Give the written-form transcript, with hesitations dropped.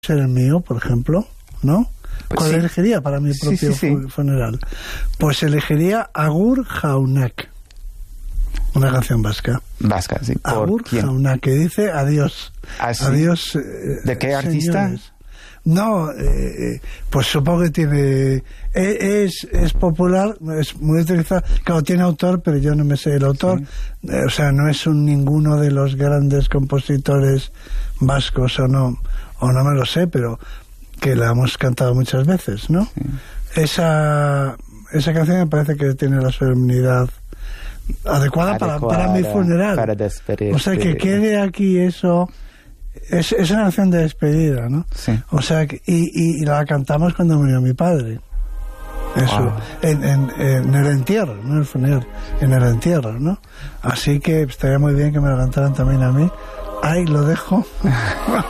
ser el mío, por ejemplo, ¿no? Pues ¿Cuál sí. elegiría para mi propio funeral? Pues elegiría Agur Jaunak, una canción vasca. Vasca, sí. ¿Por Agur quién? Jaunak, que dice adiós. ¿Ah, sí? Adiós. ¿De qué artista? Señores. No, pues supongo que tiene... Es popular, es muy utilizado. Claro, tiene autor, pero yo no me sé el autor. Sí. O sea, no es ninguno de los grandes compositores vascos o no me lo sé, pero que la hemos cantado muchas veces, ¿no? Sí. Esa canción me parece que tiene la solemnidad adecuada para mi funeral. Para despedir. O sea, que quede aquí eso... Es una canción de despedida, ¿no? Sí. O sea, y la cantamos cuando murió mi padre. Eso, wow. En el entierro, no en el funeral, en el entierro, ¿no? Así que estaría muy bien que me la cantaran también a mí. Ahí lo dejo.